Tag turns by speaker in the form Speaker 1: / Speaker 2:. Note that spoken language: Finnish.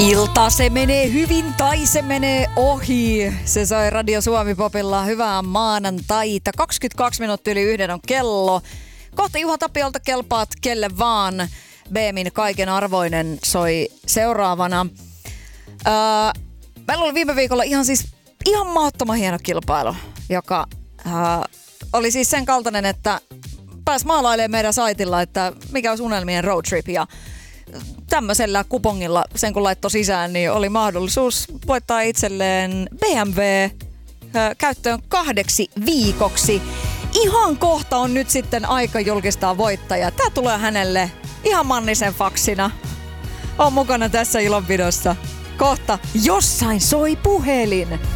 Speaker 1: Ilta se menee hyvin tai se menee ohi. Se soi Radio Suomi Popilla hyvää maanantaita. 22 minuuttia yli 1 on kello. Kohta Juha Tapiolta kelpaat kelle vaan. BMin kaiken arvoinen soi seuraavana. Meillä oli viime viikolla ihan mahdottoman hieno kilpailu, joka oli siis sen kaltainen, että pääsi maalailemaan meidän saitilla, että mikä olisi unelmien roadtrip. Ja tämmöisellä kupongilla, sen kun laittoi sisään, niin oli mahdollisuus voittaa itselleen BMW käyttöön 2 viikoksi. Ihan kohta on nyt sitten aika julkistaa voittaja. Tää tulee hänelle ihan Mannisen faksina. On mukana tässä ilonpidossa. Kohta jossain soi puhelin.